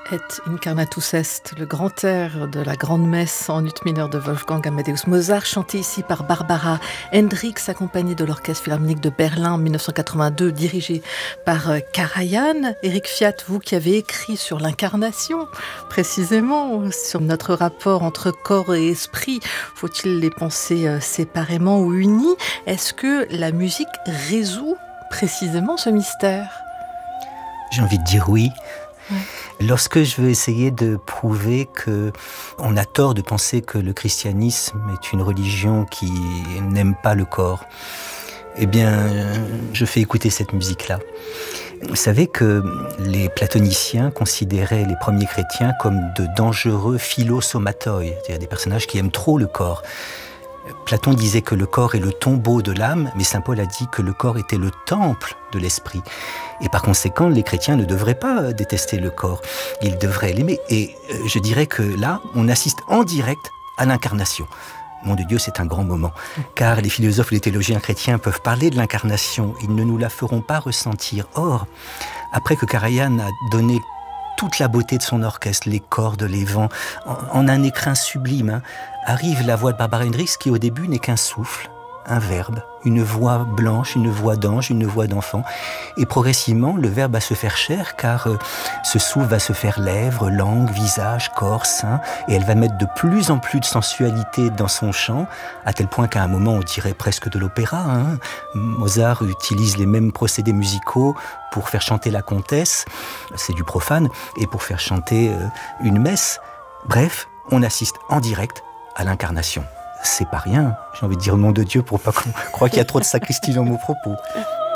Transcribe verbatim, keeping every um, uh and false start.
Et Incarnatus Est, le grand air de la grande messe en ut mineur de Wolfgang Amadeus Mozart, chanté ici par Barbara Hendricks, accompagnée de l'Orchestre Philharmonique de Berlin en dix-neuf cent quatre-vingt-deux, dirigé par Karajan. Éric Fiat, vous qui avez écrit sur l'incarnation, précisément, sur notre rapport entre corps et esprit, faut-il les penser séparément ou unis? Est-ce que la musique résout précisément ce mystère? J'ai envie de dire oui. Ouais. Lorsque je veux essayer de prouver que on a tort de penser que le christianisme est une religion qui n'aime pas le corps, eh bien, je fais écouter cette musique-là. Vous savez que les platoniciens considéraient les premiers chrétiens comme de dangereux philosomatoi, c'est-à-dire des personnages qui aiment trop le corps. Platon disait que le corps est le tombeau de l'âme, mais saint Paul a dit que le corps était le temple de l'esprit. Et par conséquent, les chrétiens ne devraient pas détester le corps, ils devraient l'aimer. Et je dirais que là, on assiste en direct à l'incarnation. Nom de Dieu, c'est un grand moment, car les philosophes et les théologiens chrétiens peuvent parler de l'incarnation, ils ne nous la feront pas ressentir. Or, après que Karajan a donné toute la beauté de son orchestre, les cordes, les vents, en, en un écrin sublime, hein, arrive la voix de Barbara Hendricks qui au début n'est qu'un souffle, un verbe, une voix blanche, une voix d'ange, une voix d'enfant. Et progressivement, le verbe va se faire chair car euh, ce souffle va se faire lèvres, langue, visage, corps, sein. Et elle va mettre de plus en plus de sensualité dans son chant, à tel point qu'à un moment, on dirait presque de l'opéra. Hein. Mozart utilise les mêmes procédés musicaux pour faire chanter la comtesse, c'est du profane, et pour faire chanter euh, une messe. Bref, on assiste en direct à l'incarnation. C'est pas rien, j'ai envie de dire nom de Dieu pour pas qu'on croie qu'il y a trop de sacristie dans mon propos.